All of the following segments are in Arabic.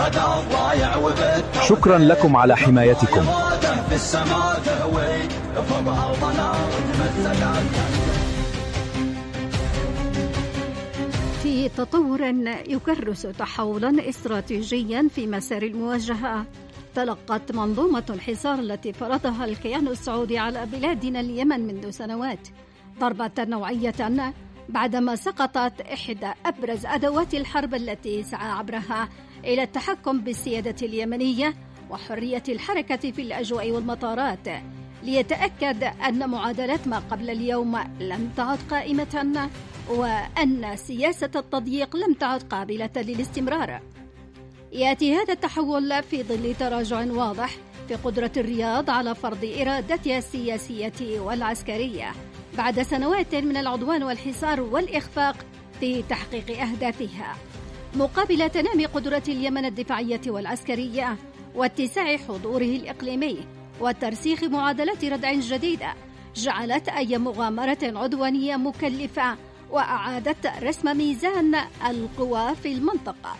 شكرا لكم على حمايتكم. في تطور يكرس تحولا استراتيجيا في مسار المواجهة، تلقت منظومة الحصار التي فرضها الكيان السعودي على بلادنا اليمن منذ سنوات ضربة نوعية بعدما سقطت إحدى أبرز أدوات الحرب التي سعى عبرها إلى التحكم بالسيادة اليمنية وحرية الحركة في الأجواء والمطارات، ليتأكد أن معادلة ما قبل اليوم لم تعد قائمة وأن سياسة التضييق لم تعد قابلة للاستمرار. يأتي هذا التحول في ظل تراجع واضح في قدرة الرياض على فرض إرادتها السياسية والعسكرية بعد سنوات من العدوان والحصار والإخفاق في تحقيق أهدافها، مقابل تنامي قدرة اليمن الدفاعية والعسكرية واتساع حضوره الإقليمي وترسيخ معادلات ردع جديدة جعلت أي مغامرة عدوانية مكلفة وأعادت رسم ميزان القوى في المنطقة.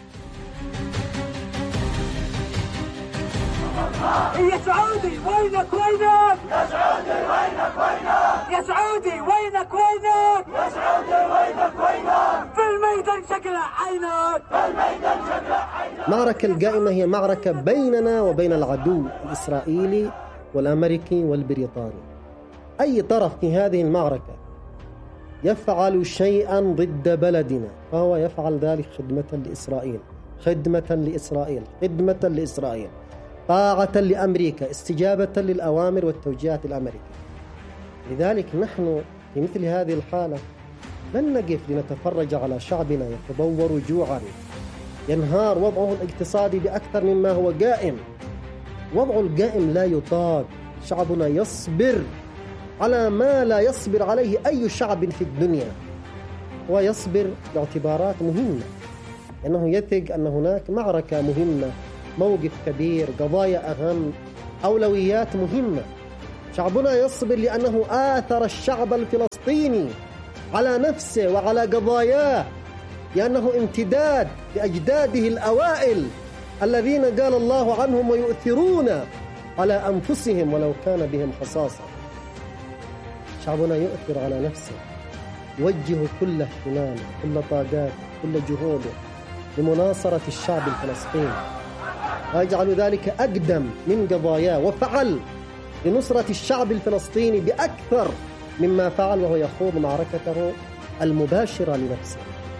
يا سعودي وينك وينك، يا سعودي وينك وينك، يا سعودي وينك وينك، يا سعودي وينك وينك، في الميدان شكلها عينك، في الميدان شكلها عينك. المعركة القائمة هي معركة بيننا وبين العدو الإسرائيلي والأمريكي والبريطاني. أي طرف في هذه المعركة يفعل شيئا ضد بلدنا فهو يفعل ذلك خدمة لإسرائيل، خدمة لإسرائيل، خدمة لإسرائيل، طاعة لأمريكا، استجابة للأوامر والتوجيهات الأمريكية. لذلك نحن في مثل هذه الحالة لن نقف لنتفرج على شعبنا يتضور جوعا، ينهار وضعه الاقتصادي بأكثر مما هو قائم. وضعه القائم لا يطاق، شعبنا يصبر على ما لا يصبر عليه أي شعب في الدنيا، ويصبر باعتبارات مهمة، لأنه يثق أن هناك معركة مهمة، موقف كبير، قضايا أهم، أولويات مهمة. شعبنا يصبر لأنه آثر الشعب الفلسطيني على نفسه وعلى قضاياه، لأنه امتداد لأجداده الأوائل الذين قال الله عنهم ويؤثرون على أنفسهم ولو كان بهم خصاصة. شعبنا يؤثر على نفسه، يوجه كل اهتمامه، كل طاقاته، كل جهوده لمناصرة الشعب الفلسطيني، ويجعل ذلك أقدم من قضاياه، وفعل لنصرة الشعب الفلسطيني بأكثر مما فعل وهو يخوض معركته المباشرة لنفسه.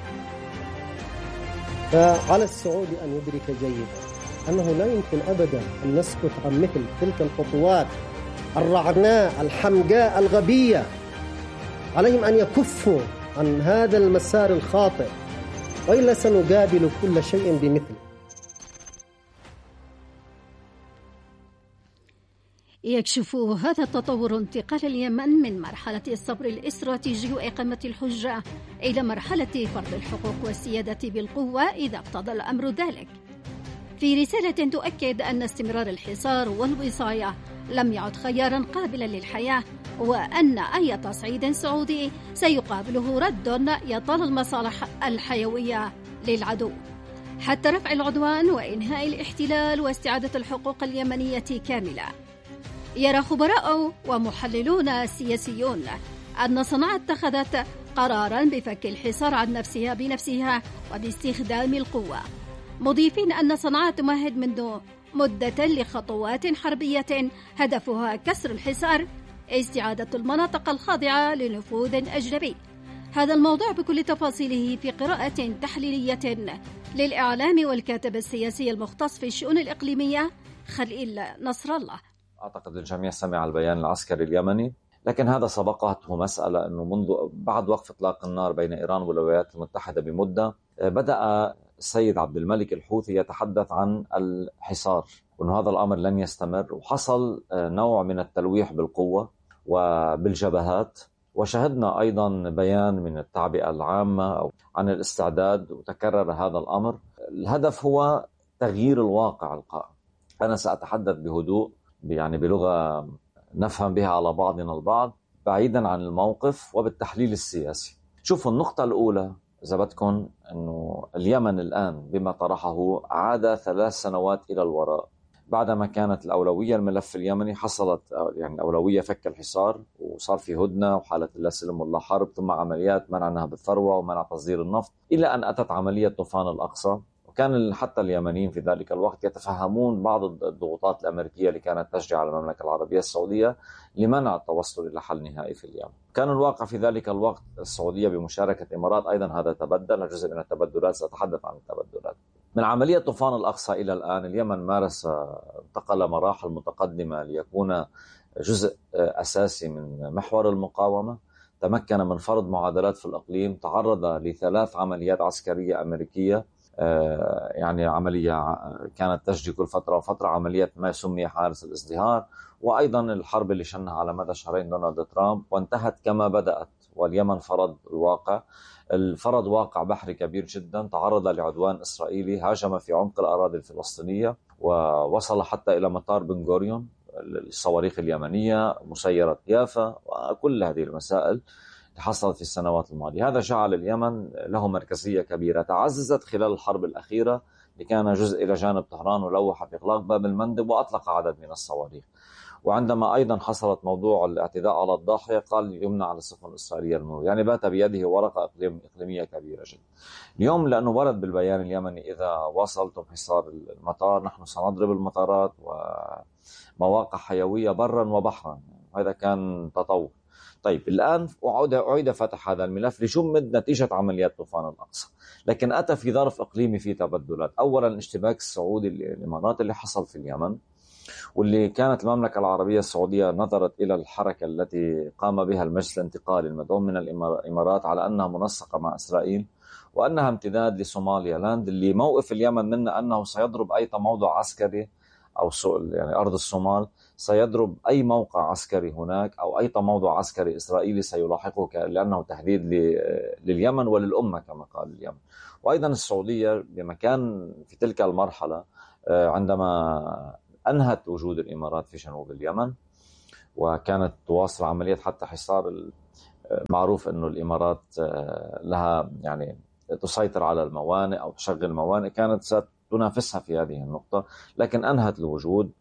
فعلى السعودي أن يدرك جيدا أنه لا يمكن أبدا أن نسكت عن مثل تلك الخطوات الرعناء الحمقاء الغبية. عليهم أن يكفوا عن هذا المسار الخاطئ، وإلا سنقابل كل شيء بمثله. يكشف هذا التطور انتقال اليمن من مرحلة الصبر الاستراتيجي وإقامة الحجة إلى مرحلة فرض الحقوق والسيادة بالقوة إذا اقتضى الأمر ذلك. في رسالة تؤكد أن استمرار الحصار والوصاية لم يعد خيارا قابلا للحياة، وأن أي تصعيد سعودي سيقابله رد يطال المصالح الحيوية للعدو حتى رفع العدوان وإنهاء الاحتلال واستعادة الحقوق اليمنية كاملة. يرى خبراء ومحللون سياسيون أن صنعاء اتخذت قرارا بفك الحصار عن نفسها بنفسها وباستخدام القوة، مضيفين أن صنعاء تمهد منذ مدة لخطوات حربية هدفها كسر الحصار، استعادة المناطق الخاضعة لنفوذ أجنبي. هذا الموضوع بكل تفاصيله في قراءة تحليلية للإعلام والكاتب السياسي المختص في الشؤون الإقليمية خليل نصر الله. أعتقد الجميع سمع البيان العسكري اليمني، لكن هذا سبقته مسألة أنه بعد وقف إطلاق النار بين إيران والولايات المتحدة بمدة، بدأ السيد عبد الملك الحوثي يتحدث عن الحصار وأن هذا الأمر لن يستمر، وحصل نوع من التلويح بالقوة وبالجبهات، وشهدنا أيضا بيان من التعبئة العامة عن الاستعداد وتكرر هذا الأمر. الهدف هو تغيير الواقع القائم. أنا سأتحدث بهدوء، يعني بلغة نفهم بها على بعضنا البعض، بعيدا عن الموقف وبالتحليل السياسي. شوفوا، النقطة الأولى إذا بدكم أنه اليمن الآن بما طرحه عاد 3 سنوات إلى الوراء. بعدما كانت الأولوية الملف اليمني، حصلت يعني الأولوية فك الحصار وصار في هدنة وحالة لا سلم ولا حرب، ثم عمليات منع نهب الثروة ومنع تصدير النفط، إلى أن أتت عملية طوفان الأقصى. وكان حتى اليمنيين في ذلك الوقت يتفهمون بعض الضغوطات الأمريكية اللي كانت تشجع على المملكة العربية السعودية لمنع التوصل إلى حل نهائي في اليمن. كان الواقع في ذلك الوقت السعودية بمشاركة الإمارات، أيضا هذا تبدل، جزء من التبدلات سأتحدث عن التبدلات. من عملية طوفان الأقصى إلى الآن اليمن انتقل مراحل متقدمة ليكون جزء أساسي من محور المقاومة. تمكن من فرض معادلات في الإقليم، تعرض ل3 عمليات عسكرية أمريكية، يعني عملية كانت تجري كل فترة وفترة، عملية ما سمي حارس الازدهار، وأيضا الحرب اللي شنها على مدى شهرين دونالد ترامب، وانتهت كما بدأت. واليمن فرض واقع بحري كبير جدا، تعرض لعدوان إسرائيلي، هاجم في عمق الأراضي الفلسطينية ووصل حتى إلى مطار بن غوريون، الصواريخ اليمنية، مسيرة يافا، وكل هذه المسائل حصلت في السنوات الماضية. هذا جعل اليمن له مركزية كبيرة، تعززت خلال الحرب الأخيرة لكان جزء إلى جانب طهران، ولوح بإغلاق باب المندب وأطلق عدد من الصواريخ. وعندما أيضا حصلت موضوع الاعتداء على الضاحية قال يمنع على السفن الإسرائيلية المرور، يعني بات بيده ورقة إقليمية كبيرة جدا. اليوم لأنه ورد بالبيان اليمني إذا وصلتم حصار المطار نحن سنضرب المطارات ومواقع حيوية برا وبحرا، وهذا كان تطور. طيب الآن أعيد فتح هذا الملف لجمد نتيجة عمليات طوفان الأقصى، لكن أتى في ظرف إقليمي فيه تبدلات. أولا الاشتباك السعودي الإمارات اللي حصل في اليمن، واللي كانت المملكة العربية السعودية نظرت إلى الحركة التي قام بها المجلس الانتقالي المدعوم من الإمارات على أنها منسقة مع إسرائيل وأنها امتداد لصوماليا لاند، اللي موقف اليمن منا أنه سيضرب أي تموضع عسكري أو يعني أرض الصومال، سيضرب أي موقع عسكري هناك أو أي تموضع عسكري إسرائيلي سيلاحقه، لأنه تهديد لليمن وللأمة كما قال اليمن. وأيضا السعودية بمكان في تلك المرحلة عندما أنهت وجود الإمارات في جنوب اليمن وكانت تواصل عملية حتى حصار، معروف أنه الإمارات لها يعني تسيطر على الموانئ أو تشغل موانئ، كانت ستنافسها في هذه النقطة، لكن أنهت الوجود،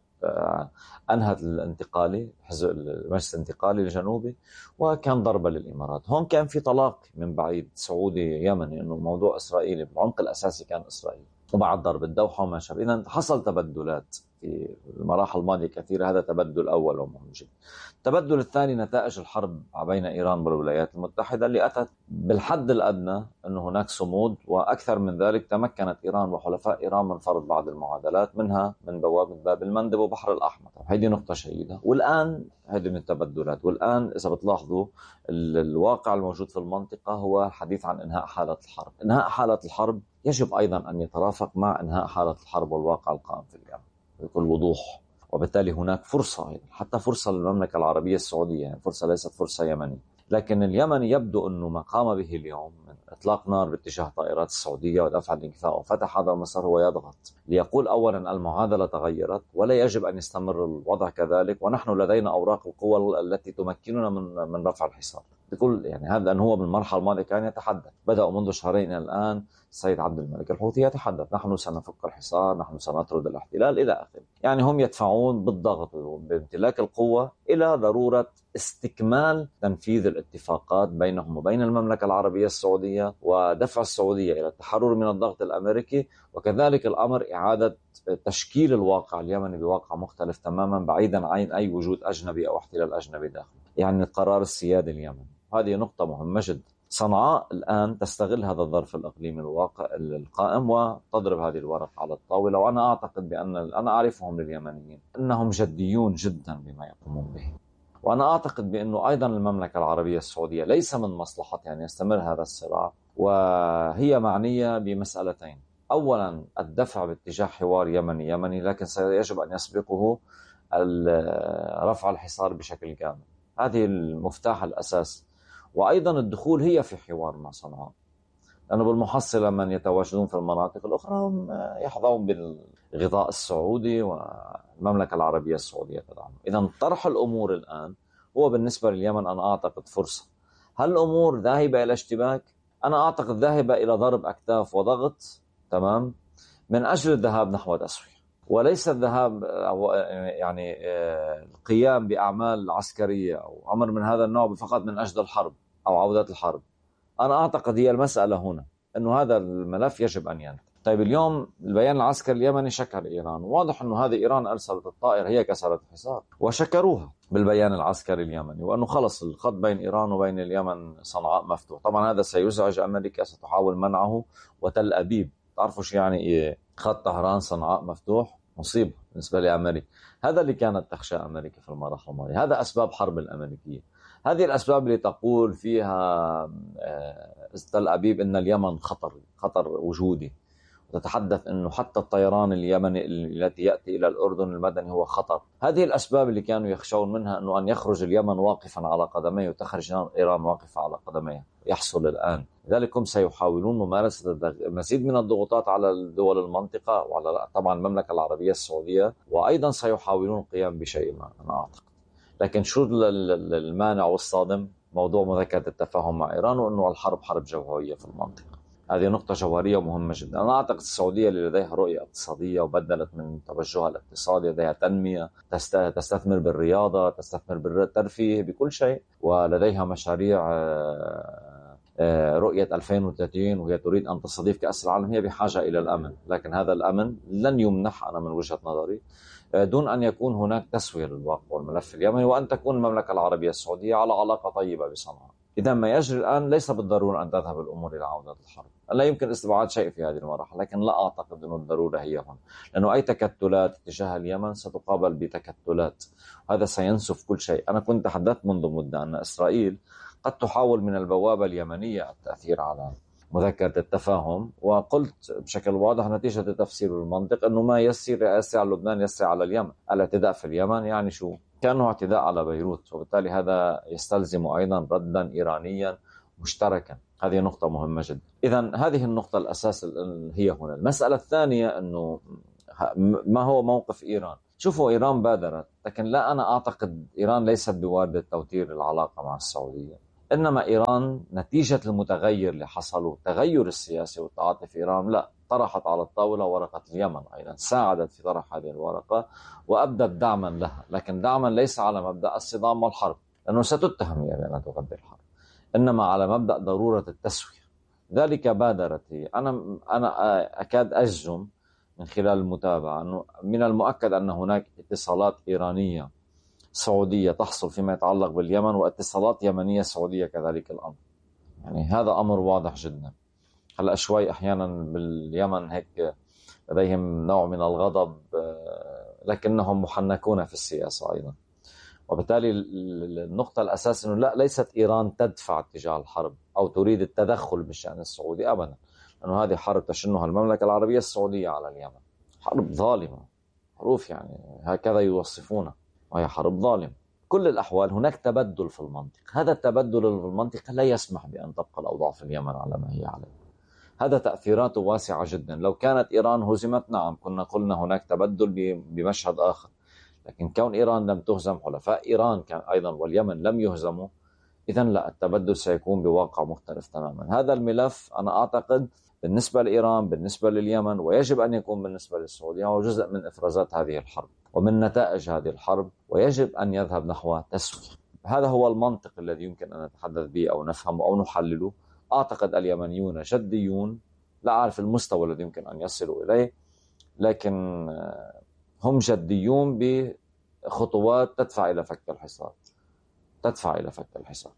أنهت الانتقالي، حزب المجلس الانتقالي الجنوبي، وكان ضربة للإمارات. هون كان في طلاق من بعيد سعودي يمني أنه الموضوع إسرائيلي، بالعمق الأساسي كان إسرائيل، وبعد ضرب الدوحة وما شابه. إذن حصل تبدلات في المراحل الماضية كثيرة، هذا تبدل أول ومهم جدا. التبدل الثاني نتائج الحرب بين إيران والولايات المتحدة، اللي أتت بالحد الأدنى أن هناك صمود، وأكثر من ذلك تمكنت إيران وحلفاء إيران من فرض بعض المعادلات، منها من بوابة باب المندب وبحر الأحمر. هذه نقطة جيدة. والآن هذه من التبدلات. والآن إذا بتلاحظوا الواقع الموجود في المنطقة هو الحديث عن إنهاء حالة الحرب. إنهاء حالة الحرب يجب أيضا أن يترافق مع إنهاء حالة الحرب والواقع القائم في اليمن بكل وضوح، وبالتالي هناك فرصة، حتى فرصة للمملكة العربية السعودية، يعني فرصة ليست فرصة يمنية. لكن اليمن يبدو أنه ما قام به اليوم من إطلاق نار باتجاه طائرات السعودية ودفع الانكفاء وفتح هذا المسار هو يضغط ليقول أولا المعادلة تغيرت ولا يجب أن يستمر الوضع كذلك، ونحن لدينا أوراق القوة التي تمكننا من رفع الحصار. بكل يعني هذا أنه هو بالمرحلة الماضية كان يتحدث، بدأوا منذ شهرين الآن السيد عبد الملك الحوثي يتحدث نحن سنفك الحصار، نحن سنطرد الاحتلال إلى آخره. يعني هم يدفعون بالضغط وبامتلاك القوة إلى ضرورة استكمال تنفيذ الاتفاقات بينهم وبين المملكة العربية السعودية، ودفع السعودية إلى التحرر من الضغط الأمريكي، وكذلك الأمر إعادة تشكيل الواقع اليمني بواقع مختلف تماما بعيدا عن أي وجود أجنبي أو احتلال أجنبي داخل، يعني قرار السيادة اليمني. هذه نقطة مهمة جدا. صنعاء الآن تستغل هذا الظرف الإقليمي القائم وتضرب هذه الورقة على الطاولة، وأنا أعتقد بأن أنا أعرفهم لليمنيين أنهم جديون جدا بما يقومون به، وأنا أعتقد بأنه أيضا المملكة العربية السعودية ليس من مصلحتها أن يستمر هذا الصراع، وهي معنية بمسألتين. أولا الدفع باتجاه حوار يمني، لكن يجب أن يسبقه رفع الحصار بشكل كامل، هذه المفتاح الأساس. وأيضا الدخول هي في حوار مع صنعاء، لأنه بالمحصلة من يتواجدون في المناطق الأخرى هم يحظون بالغذاء السعودي والمملكة العربية السعودية تدعم. إذا طرح الأمور الآن هو بالنسبة لليمن أنا أعتقد فرصة. هل الأمور ذاهبة إلى اشتباك؟ أنا أعتقد ذاهبة إلى ضرب أكتاف وضغط، تمام، من أجل الذهاب نحو تسوية، وليس الذهاب أو يعني القيام بأعمال عسكرية أو أمر من هذا النوع فقط من أجل الحرب أو عودة الحرب. أنا أعتقد هي المسألة هنا أنه هذا الملف يجب أن ينتهي. طيب اليوم البيان العسكري اليمني شكر إيران، واضح أنه هذه إيران أرسلت الطائرة، هي كسرت الحصار وشكروها بالبيان العسكري اليمني، وأنه خلص الخط بين إيران وبين اليمن صنعاء مفتوح. طبعا هذا سيزعج أمريكا، ستحاول منعه، وتل أبيب، تعرفوا شو يعني إيه خط طهران صنعاء مفتوح؟ مصيبة بالنسبة لأمريكا. هذا اللي كانت تخشى أمريكا في المراحل الماضية، هذا أسباب حرب الأمريكية. هذه الأسباب اللي تقول فيها تل أبيب إن اليمن خطر وجودي، وتتحدث أنه حتى الطيران اليمني التي يأتي إلى الأردن المدني هو خطر. هذه الأسباب اللي كانوا يخشون منها أنه أن يخرج اليمن واقفا على قدميه وتخرج إيران واقفة على قدميه يحصل الآن. لذلك هم سيحاولون ممارسة مزيد من الضغوطات على الدول المنطقة وعلى طبعا المملكة العربية السعودية، وأيضا سيحاولون القيام بشيء ما أنا أعتقد. لكن شو المانع والصادم؟ موضوع مذكرة التفاهم مع إيران، وأنه الحرب حرب جوهرية في المنطقة. هذه نقطة جوهرية ومهمة جدا. أنا أعتقد السعودية اللي لديها رؤية اقتصادية وبدلت من توجهها الاقتصادي، لديها تنمية، تستثمر بالرياضة، تستثمر بالترفيه، بكل شيء، ولديها مشاريع رؤية 2030 وهي تريد أن تستضيف كأس العالم. هي بحاجة إلى الأمن، لكن هذا الأمن لن يمنح، أنا من وجهة نظري، دون أن يكون هناك تسوية للواقع والملف اليمني، وأن تكون المملكة العربية السعودية على علاقة طيبة بصنعاء. إذا ما يجري الآن ليس بالضرورة أن تذهب الأمور إلى عودة الحرب. لا يمكن استبعاد شيء في هذه المراحل، لكن لا أعتقد أن الضرورة هي هنا، لأنه أي تكتلات تجاه اليمن ستقابل بتكتلات، هذا سينسف كل شيء. أنا كنت تحدثت منذ مدة أن إسرائيل قد تحاول من البوابة اليمنية التأثير على مذكرة التفاهم، وقلت بشكل واضح نتيجة تفسير المنطق أنه ما يسير على لبنان يسير على اليمن. الاعتداء في اليمن يعني شو؟ كانه اعتداء على بيروت، وبالتالي هذا يستلزم أيضا ردا إيرانيا مشتركا. هذه نقطة مهمة جدا. إذن هذه النقطة الأساس هي هنا. المسألة الثانية أنه ما هو موقف إيران؟ شوفوا، إيران بادرت، لكن لا، أنا أعتقد إيران ليست بواردة توتير العلاقة مع السعودية، إنما إيران نتيجة المتغير اللي حصل، التغير السياسي والتعاطي في إيران، لا، طرحت على الطاولة ورقة اليمن، أيضا ساعدت في طرح هذه الورقة وأبدت دعما لها، لكن دعما ليس على مبدأ الصدام والحرب، لأنه ستتهم هي بأنها تغذي الحرب، إنما على مبدأ ضرورة التسوية. ذلك بادرت هي. أنا أكاد أجزم من خلال المتابعة أنه من المؤكد أن هناك اتصالات إيرانية سعودية تحصل فيما يتعلق باليمن، واتصالات يمنية سعودية كذلك الأمر. يعني هذا أمر واضح جدا. هلأ شوي أحيانا باليمن هيك لديهم نوع من الغضب، لكنهم محنكون في السياسة أيضا. وبالتالي النقطة الأساس أنه لا، ليست إيران تدفع اتجاه الحرب أو تريد التدخل بالشأن السعودي أبدا، لأنه هذه حرب تشنها المملكة العربية السعودية على اليمن، حرب ظالمة معروف، يعني هكذا يوصفونها، وهي حرب ظالمة. كل الأحوال هناك تبدل في المنطق، هذا التبدل في المنطق لا يسمح بأن تبقى الأوضاع في اليمن على ما هي عليه. هذا تأثيراته واسعة جدا. لو كانت إيران هزمت، نعم، كنا قلنا هناك تبدل بمشهد آخر، لكن كون إيران لم تهزم، حلفاء إيران كان أيضا واليمن لم يهزموا، إذن لا، التبدل سيكون بواقع مختلف تماما. هذا الملف أنا أعتقد بالنسبة لإيران، بالنسبة لليمن، ويجب أن يكون بالنسبة للسعودية، هو جزء من إفرازات هذه الحرب ومن نتائج هذه الحرب، ويجب أن يذهب نحو تسوية. هذا هو المنطق الذي يمكن أن نتحدث به أو نفهمه أو نحلله. أعتقد اليمنيون جديون، لا أعرف المستوى الذي يمكن أن يصلوا إليه، لكن هم جديون بخطوات تدفع إلى فك الحصار، تدفع إلى فك الحصار.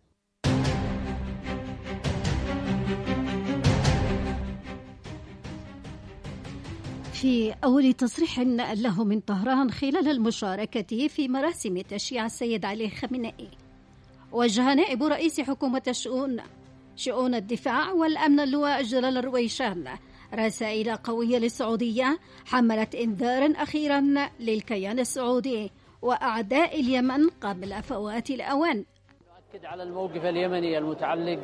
في أول تصريح له من طهران خلال المشاركة في مراسم تشييع السيد علي خامنئي، وجه نائب رئيس حكومة شؤون الدفاع والأمن اللواء جلال الرويشان رسائل قوية للسعودية حملت إنذارا أخيرا للكيان السعودي وأعداء اليمن قبل فوات الأوان. نؤكد على الموقف اليمني المتعلق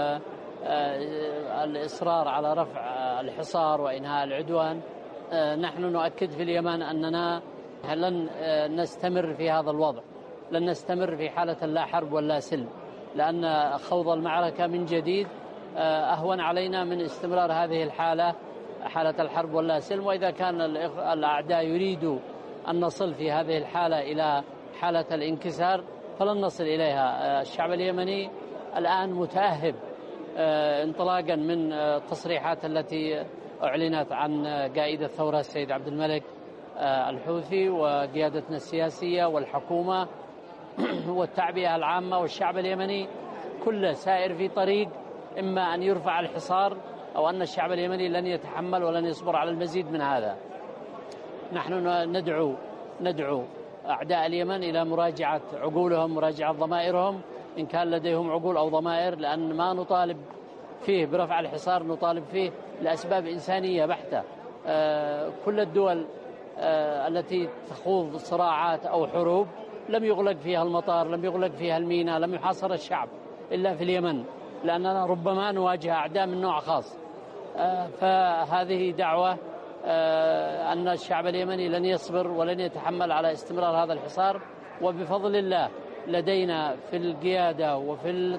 بالإصرار على رفع الحصار وإنهاء العدوان. نحن نؤكد في اليمن أننا لن نستمر في هذا الوضع، لن نستمر في حالة لا حرب ولا سلم، لأن خوض المعركة من جديد أهون علينا من استمرار هذه الحالة، حالة الحرب واللا سلم. وإذا كان الأعداء يريدوا أن نصل في هذه الحالة إلى حالة الانكسار فلن نصل إليها. الشعب اليمني الآن متأهب انطلاقا من التصريحات التي أعلنت عن قائد الثورة السيد عبد الملك الحوثي وقيادتنا السياسية والحكومة والتعبئة العامة، والشعب اليمني كله سائر في طريق إما أن يرفع الحصار أو أن الشعب اليمني لن يتحمل ولن يصبر على المزيد من هذا. نحن ندعو أعداء اليمن إلى مراجعة عقولهم، مراجعة ضمائرهم إن كان لديهم عقول أو ضمائر، لأن ما نطالب فيه برفع الحصار نطالب فيه لأسباب إنسانية بحتة. كل الدول التي تخوض صراعات أو حروب لم يغلق فيها المطار، لم يغلق فيها الميناء، لم يحاصر الشعب إلا في اليمن، لأننا ربما نواجه أعداء من نوع خاص. فهذه دعوة أن الشعب اليمني لن يصبر ولن يتحمل على استمرار هذا الحصار، وبفضل الله لدينا في القيادة وفي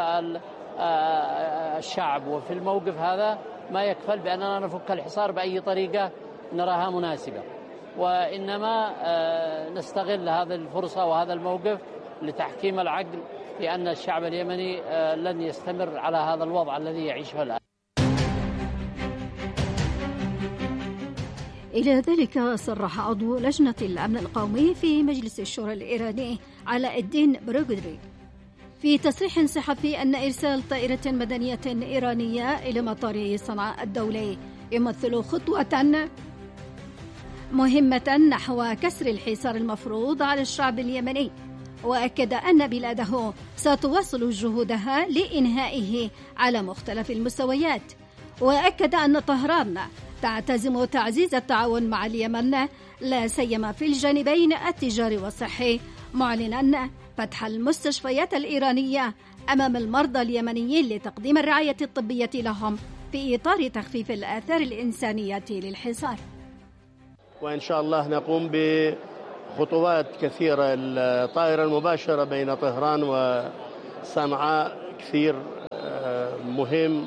الشعب وفي الموقف هذا ما يكفل بأننا نفك الحصار بأي طريقة نراها مناسبة، وإنما نستغل هذه الفرصة وهذا الموقف لتحكيم العقل بأن الشعب اليمني لن يستمر على هذا الوضع الذي يعيشه الآن. إلى ذلك صرح عضو لجنة الأمن القومي في مجلس الشورى الإيراني علاء الدين بروغدري في تصريح صحفي أن إرسال طائرة مدنية إيرانية إلى مطار صنعاء الدولي يمثل خطوة مهمة نحو كسر الحصار المفروض على الشعب اليمني، وأكد أن بلاده ستواصل جهودها لإنهائه على مختلف المستويات. وأكد أن طهران تعتزم تعزيز التعاون مع اليمن لا سيما في الجانبين التجاري والصحي، معلنا فتح المستشفيات الإيرانية أمام المرضى اليمنيين لتقديم الرعاية الطبية لهم في إطار تخفيف الآثار الإنسانية للحصار. وإن شاء الله نقوم بخطوات كثيرة. الطائرة المباشرة بين طهران وصنعاء كثير مهم،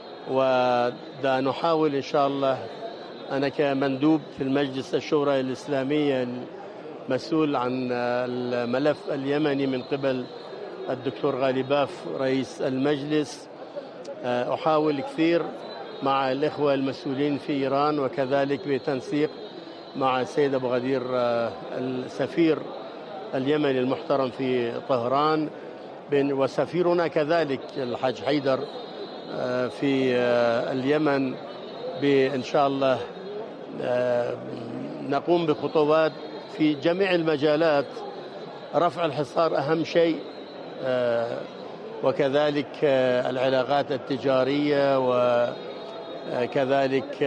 ونحاول إن شاء الله أنا كمندوب في المجلس الشورى الإسلامية المسؤول عن الملف اليمني من قبل الدكتور غالباف رئيس المجلس، أحاول كثير مع الإخوة المسؤولين في إيران، وكذلك بتنسيق مع السيد أبو غدير السفير اليمني المحترم في طهران، وسفيرنا كذلك الحاج حيدر في اليمن، بإن شاء الله نقوم بخطوات في جميع المجالات. رفع الحصار أهم شيء، وكذلك العلاقات التجارية، وكذلك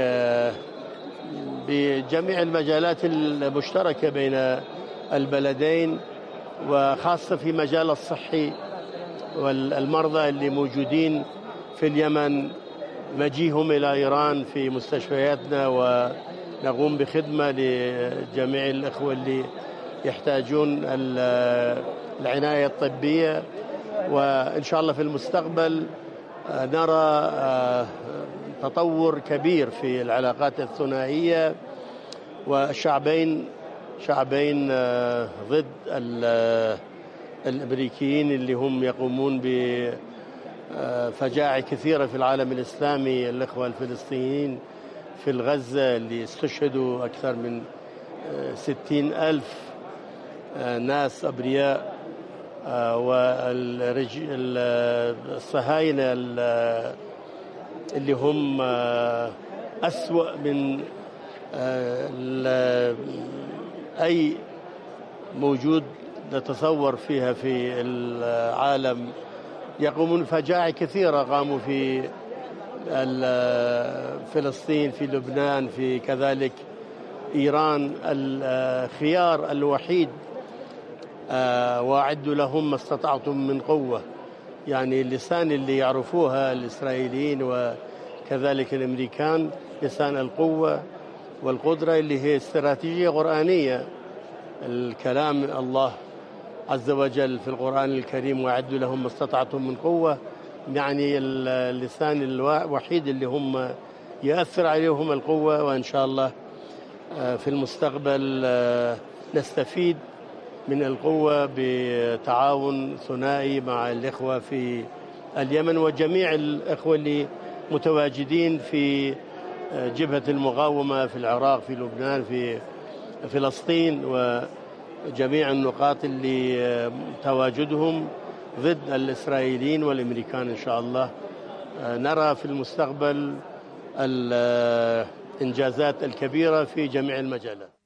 بجميع المجالات المشتركة بين البلدين، وخاصة في مجال الصحي والمرضى اللي موجودين في اليمن مجيهم إلى إيران في مستشفياتنا، ونقوم بخدمة لجميع الأخوة اللي يحتاجون العناية الطبية. وإن شاء الله في المستقبل نرى تطور كبير في العلاقات الثنائية، والشعبين ضد الأمريكيين اللي هم يقومون بفجاعة كثيرة في العالم الإسلامي. الإخوة الفلسطينيين في الغزة اللي استشهدوا أكثر من 60,000 ناس أبرياء، والصهاينة اللي هم أسوأ من أي موجود نتصور فيها في العالم، يقومون فجاعة كثيرة قاموا في فلسطين، في لبنان، في كذلك إيران. الخيار الوحيد وأعدوا لهم ما استطعتم من قوة، يعني اللسان اللي يعرفوها الإسرائيليين وكذلك الأمريكان، لسان القوة والقدرة اللي هي استراتيجية قرآنية. الكلام الله عز وجل في القرآن الكريم: وأعدوا لهم ما استطعتم من قوة يعني اللسان الوحيد اللي هم يأثر عليهم القوة، وإن شاء الله في المستقبل نستفيد من القوة بتعاون ثنائي مع الإخوة في اليمن وجميع الإخوة اللي متواجدين في جبهة المقاومة في العراق، في لبنان، في فلسطين، وجميع النقاط اللي تواجدهم ضد الإسرائيليين والأمريكان. إن شاء الله نرى في المستقبل الإنجازات الكبيرة في جميع المجالات.